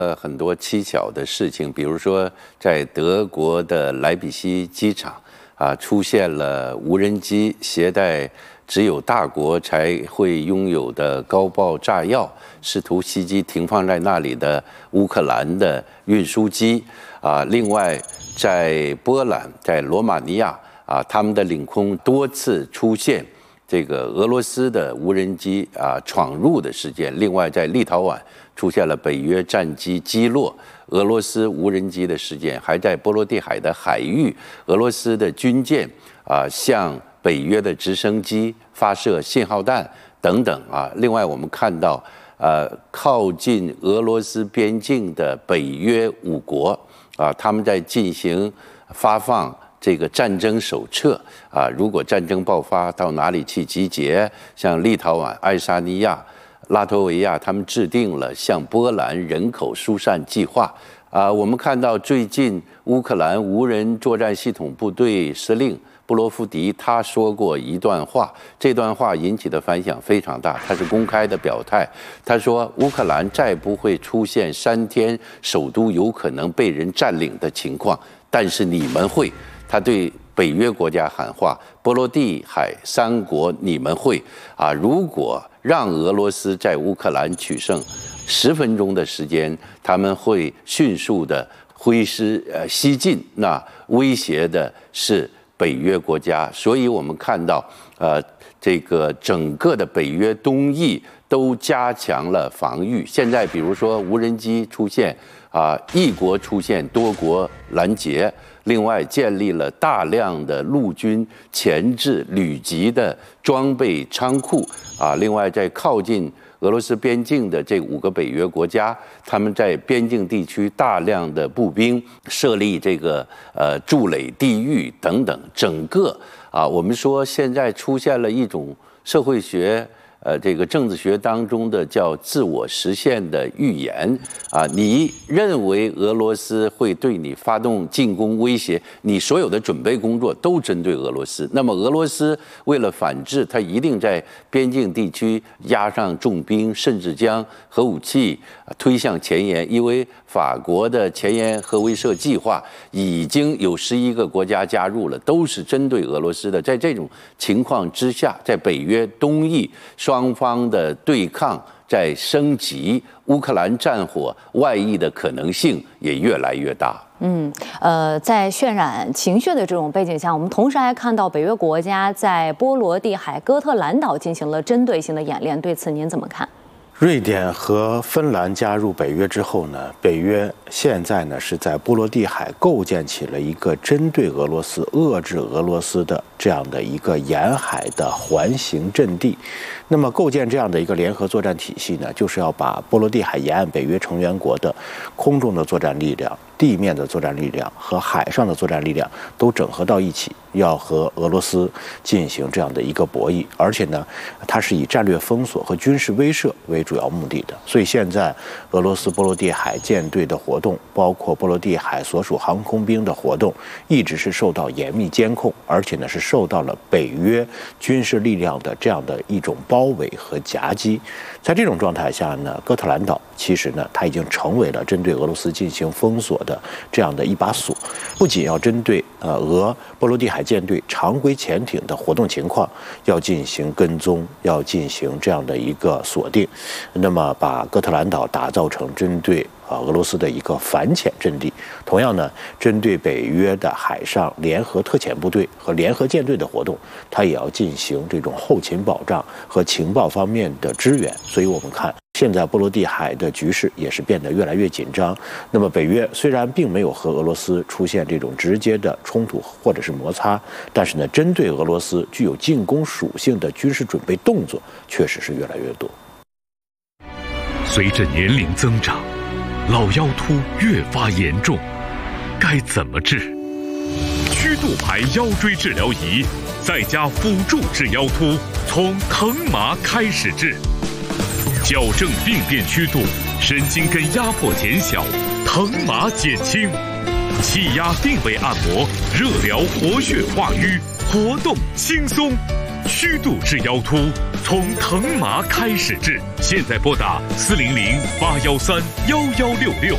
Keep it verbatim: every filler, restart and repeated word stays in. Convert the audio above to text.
呃，很多蹊跷的事情，比如说在德国的莱比锡机场啊，出现了无人机携带只有大国才会拥有的高爆炸药，试图袭击停放在那里的乌克兰的运输机啊。另外，在波兰、在罗马尼亚啊，他们的领空多次出现这个俄罗斯的无人机啊闯入的事件。另外，在立陶宛出现了北约战机击落俄罗斯无人机的事件，还在波罗的海的海域，俄罗斯的军舰啊向北约的直升机发射信号弹等等啊。另外，我们看到呃靠近俄罗斯边境的北约五国啊，他们在进行发放这个战争手册啊，如果战争爆发，到哪里去集结？像立陶宛、爱沙尼亚、拉脱维亚，他们制定了向波兰人口疏散计划啊。我们看到最近乌克兰无人作战系统部队司令布罗夫迪他说过一段话，这段话引起的反响非常大，他是公开的表态。他说，乌克兰再不会出现三天首都有可能被人占领的情况，但是你们会。他对北约国家喊话，波罗的海三国你们会啊！如果让俄罗斯在乌克兰取胜，十分钟的时间，他们会迅速的挥师呃西进，那威胁的是北约国家。所以我们看到，呃，这个整个的北约东翼都加强了防御。现在比如说无人机出现啊，一国出现，多国拦截。另外，建立了大量的陆军前置旅级的装备仓库啊。另外，在靠近俄罗斯边境的这五个北约国家，他们在边境地区大量的步兵设立这个呃筑垒地域等等。整个啊，我们说现在出现了一种社会学。呃，这个政治学当中的叫自我实现的预言啊，你认为俄罗斯会对你发动进攻威胁，你所有的准备工作都针对俄罗斯。那么俄罗斯为了反制，它一定在边境地区压上重兵，甚至将核武器推向前沿，因为法国的前沿核威慑计划已经有十一个国家加入了，都是针对俄罗斯的。在这种情况之下，在北约东翼双方的对抗在升级，乌克兰战火外溢的可能性也越来越大。 嗯，呃，在渲染情绪的这种背景下，我们同时还看到北约国家在波罗的海哥特兰岛进行了针对性的演练，对此您怎么看？ 瑞典和芬兰加入北约之后呢，北约现在呢是在波罗的海构建起了一个针对俄罗斯、遏制俄罗斯的这样的一个沿海的环形阵地。那么构建这样的一个联合作战体系呢，就是要把波罗的海沿岸北约成员国的空中的作战力量、地面的作战力量和海上的作战力量都整合到一起，要和俄罗斯进行这样的一个博弈。而且呢，它是以战略封锁和军事威慑为主要目的的。所以现在俄罗斯波罗的海舰队的活动，包括波罗的海所属航空兵的活动，一直是受到严密监控，而且呢是受到了北约军事力量的这样的一种包围和夹击。在这种状态下呢，哥特兰岛其实呢，它已经成为了针对俄罗斯进行封锁的这样的一把锁，不仅要针对呃俄波罗的海舰队常规潜艇的活动情况要进行跟踪，要进行这样的一个锁定，那么把哥特兰岛打造成针对啊俄罗斯的一个反潜阵地。同样呢，针对北约的海上联合特遣部队和联合舰队的活动，它也要进行这种后勤保障和情报方面的支援。所以我们看现在波罗的海的局势也是变得越来越紧张。那么北约虽然并没有和俄罗斯出现这种直接的冲突或者是摩擦，但是呢，针对俄罗斯具有进攻属性的军事准备动作确实是越来越多。 随着年龄增长，老腰突越发严重，该怎么治？曲度牌腰椎治疗仪在家辅助治腰突，从疼麻开始治，矫正病变曲度，神经根压迫减小，疼麻减轻，气压定位按摩，热疗活血化瘀，活动轻松。曲度治腰突，从疼麻开始治。现在拨打四零零八幺三幺幺六六。